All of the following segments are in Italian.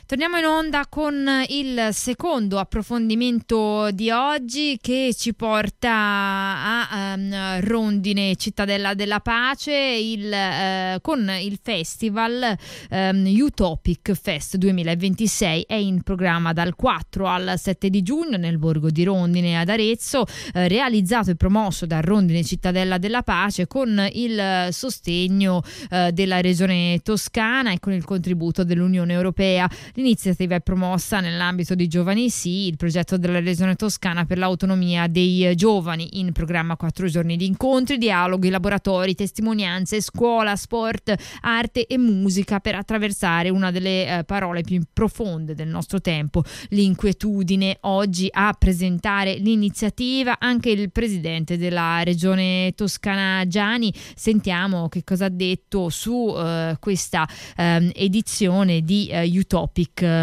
Torniamo in onda con il secondo approfondimento di oggi, che ci porta a Rondine, Cittadella della Pace, con il festival Utopic Fest 2026. È in programma dal 4 al 7 di giugno nel borgo di Rondine ad Arezzo, realizzato e promosso da Rondine Cittadella della Pace con il sostegno della Regione Toscana e con il contributo dell'Unione Europea. L'iniziativa è promossa nell'ambito di Giovani Sì, il progetto della Regione Toscana per l'autonomia dei giovani. In programma 4 giorni di incontri, dialoghi, laboratori, testimonianze, scuola, sport, arte e musica per attraversare una delle parole più profonde del nostro tempo, l'inquietudine. Oggi a presentare l'iniziativa anche il presidente della Regione Toscana Giani. Sentiamo che cosa ha detto su questa edizione di Utopic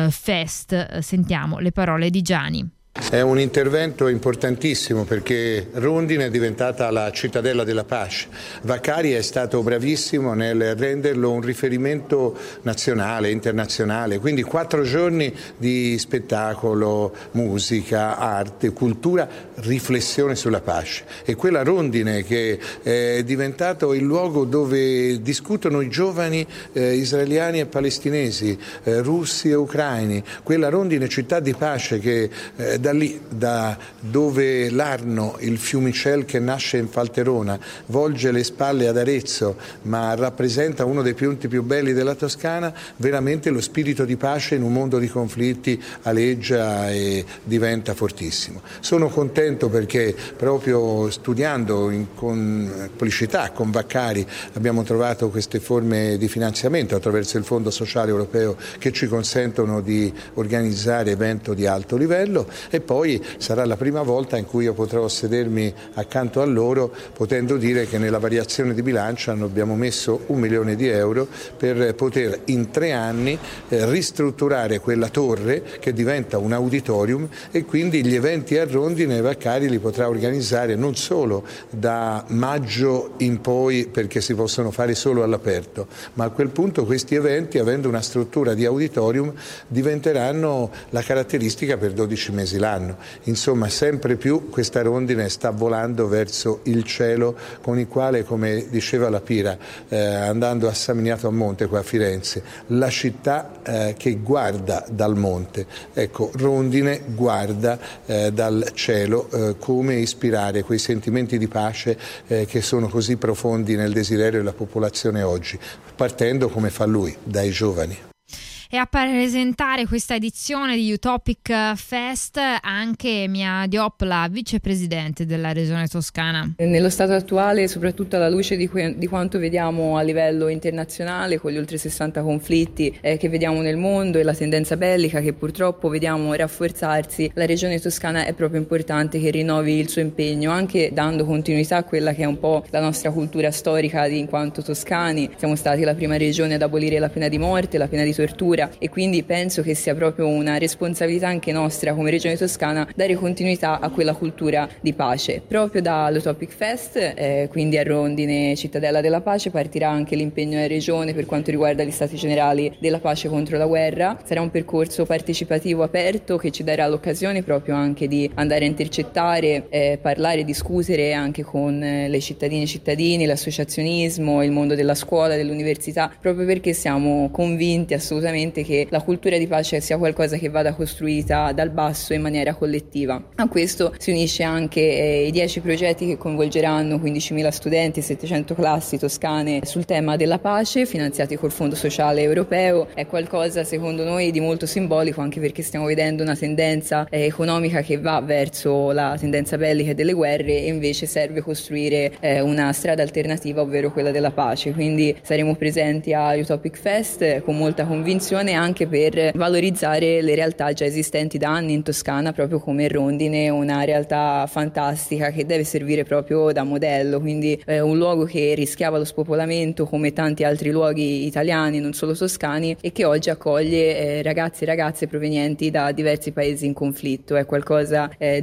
Fest. Sentiamo le parole di Giani. È un intervento importantissimo perché Rondine è diventata la cittadella della pace. Vaccari è stato bravissimo nel renderlo un riferimento nazionale, internazionale, quindi 4 giorni di spettacolo, musica, arte, cultura, riflessione sulla pace. E quella Rondine che è diventato il luogo dove discutono i giovani israeliani e palestinesi, russi e ucraini, quella Rondine città di pace che da lì, da dove l'Arno, il fiumicel che nasce in Falterona, volge le spalle ad Arezzo, ma rappresenta uno dei punti più belli della Toscana, veramente lo spirito di pace in un mondo di conflitti aleggia e diventa fortissimo. Sono contento perché proprio studiando in complicità con Vaccari abbiamo trovato queste forme di finanziamento attraverso il Fondo Sociale Europeo che ci consentono di organizzare eventi di alto livello. E poi sarà la prima volta in cui io potrò sedermi accanto a loro, potendo dire che nella variazione di bilancio abbiamo messo 1 milione di euro per poter in 3 anni ristrutturare quella torre che diventa un auditorium, e quindi gli eventi a Rondine Vaccari li potrà organizzare non solo da maggio in poi, perché si possono fare solo all'aperto, ma a quel punto questi eventi, avendo una struttura di auditorium, diventeranno la caratteristica per 12 mesi l'anno. Insomma, sempre più questa Rondine sta volando verso il cielo, con il quale, come diceva la Pira, andando a San Miniato a Monte qua a Firenze, la città che guarda dal monte. Ecco, Rondine guarda dal cielo, come ispirare quei sentimenti di pace che sono così profondi nel desiderio della popolazione oggi, partendo, come fa lui, dai giovani. E a presentare questa edizione di Utopic Fest anche Mia Diop, la vicepresidente della Regione Toscana. Nello stato attuale, soprattutto alla luce di quanto vediamo a livello internazionale, con gli oltre 60 conflitti che vediamo nel mondo e la tendenza bellica che purtroppo vediamo rafforzarsi, la Regione Toscana è proprio importante che rinnovi il suo impegno, anche dando continuità a quella che è un po' la nostra cultura storica in quanto toscani. Siamo stati la prima regione ad abolire la pena di morte, la pena di tortura, e quindi penso che sia proprio una responsabilità anche nostra come Regione Toscana dare continuità a quella cultura di pace. Proprio dall'Utopic Fest, quindi a Rondine Cittadella della Pace, partirà anche l'impegno della Regione per quanto riguarda gli Stati Generali della Pace contro la guerra. Sarà un percorso partecipativo aperto che ci darà l'occasione proprio anche di andare a intercettare, parlare, discutere anche con le cittadine e cittadini, l'associazionismo, il mondo della scuola, dell'università, proprio perché siamo convinti assolutamente che la cultura di pace sia qualcosa che vada costruita dal basso in maniera collettiva. A questo si unisce anche i 10 progetti che coinvolgeranno 15.000 studenti e 700 classi toscane sul tema della pace, finanziati col Fondo Sociale Europeo. È qualcosa secondo noi di molto simbolico, anche perché stiamo vedendo una tendenza economica che va verso la tendenza bellica delle guerre, e invece serve costruire una strada alternativa, ovvero quella della pace. Quindi saremo presenti a Utopic Fest con molta convinzione, anche per valorizzare le realtà già esistenti da anni in Toscana, proprio come Rondine, una realtà fantastica che deve servire proprio da modello, quindi un luogo che rischiava lo spopolamento come tanti altri luoghi italiani, non solo toscani, e che oggi accoglie ragazzi e ragazze provenienti da diversi paesi in conflitto. È qualcosa